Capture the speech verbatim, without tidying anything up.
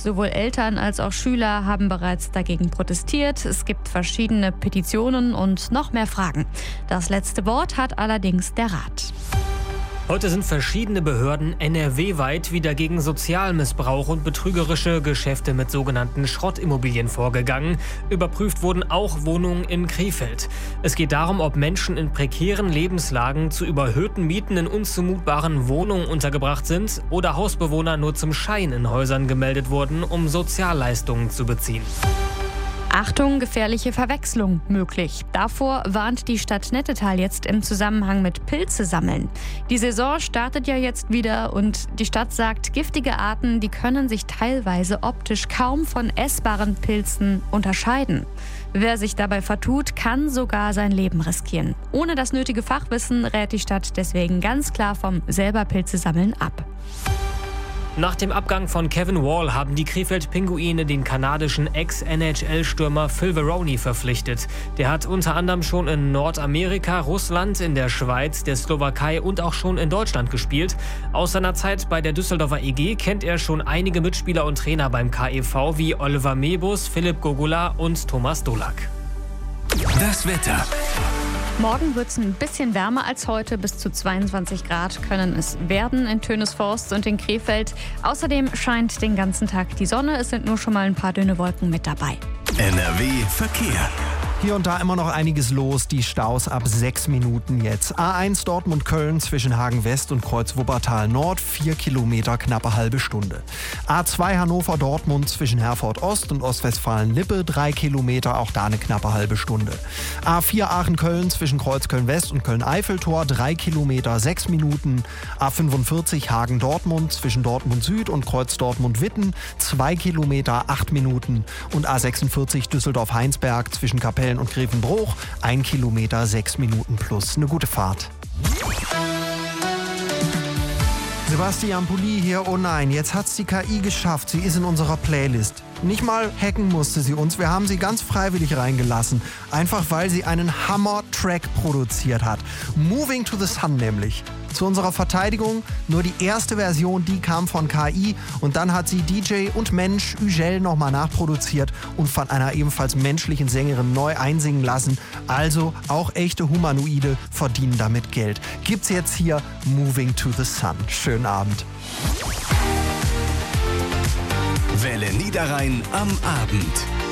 Sowohl Eltern als auch Schüler haben bereits dagegen protestiert. Es gibt verschiedene Petitionen und noch mehr Fragen. Das letzte Wort hat allerdings der Rat. Heute sind verschiedene Behörden N R W-weit wieder gegen Sozialmissbrauch und betrügerische Geschäfte mit sogenannten Schrottimmobilien vorgegangen. Überprüft wurden auch Wohnungen in Krefeld. Es geht darum, ob Menschen in prekären Lebenslagen zu überhöhten Mieten in unzumutbaren Wohnungen untergebracht sind oder Hausbewohner nur zum Schein in Häusern gemeldet wurden, um Sozialleistungen zu beziehen. Achtung, gefährliche Verwechslung möglich. Davor warnt die Stadt Nettetal jetzt im Zusammenhang mit Pilze sammeln. Die Saison startet ja jetzt wieder und die Stadt sagt, giftige Arten, die können sich teilweise optisch kaum von essbaren Pilzen unterscheiden. Wer sich dabei vertut, kann sogar sein Leben riskieren. Ohne das nötige Fachwissen rät die Stadt deswegen ganz klar vom selber Pilze sammeln ab. Nach dem Abgang von Kevin Wall haben die Krefeld-Pinguine den kanadischen Ex-N H L-Stürmer Phil Varone verpflichtet. Der hat unter anderem schon in Nordamerika, Russland, in der Schweiz, der Slowakei und auch schon in Deutschland gespielt. Aus seiner Zeit bei der Düsseldorfer E G kennt er schon einige Mitspieler und Trainer beim K E V wie Oliver Mebus, Philipp Gogula und Thomas Dolak. Das Wetter. Morgen wird es ein bisschen wärmer als heute. Bis zu zweiundzwanzig Grad können es werden in Tönisforst und in Krefeld. Außerdem scheint den ganzen Tag die Sonne. Es sind nur schon mal ein paar dünne Wolken mit dabei. N R W Verkehr. Hier und da immer noch einiges los, die Staus ab sechs Minuten jetzt. A eins Dortmund-Köln zwischen Hagen West und Kreuz Wuppertal Nord, vier Kilometer, knappe halbe Stunde. A zwei Hannover-Dortmund zwischen Herford Ost und Ostwestfalen-Lippe, drei Kilometer, auch da eine knappe halbe Stunde. A vier Aachen-Köln zwischen Kreuzköln-West und Köln-Eiffeltor, drei Kilometer, sechs Minuten. A fünfundvierzig Hagen-Dortmund zwischen Dortmund Süd und Kreuz Dortmund-Witten, zwei Kilometer, acht Minuten. Und A sechsundvierzig Düsseldorf-Heinsberg zwischen Kapellen und Grevenbruch, ein Kilometer, sechs Minuten plus. Eine gute Fahrt. Sebastian Pulli hier. Oh nein, jetzt hat's die K I geschafft. Sie ist in unserer Playlist. Nicht mal hacken musste sie uns. Wir haben sie ganz freiwillig reingelassen. Einfach weil sie einen Hammer-Track produziert hat. Moving to the Sun nämlich. Zu unserer Verteidigung, nur die erste Version, die kam von K I. Und dann hat sie D J und Mensch Ügel nochmal nachproduziert und von einer ebenfalls menschlichen Sängerin neu einsingen lassen. Also auch echte Humanoide verdienen damit Geld. Gibt's jetzt hier Moving to the Sun. Schönen Abend. Welle Niederrhein am Abend.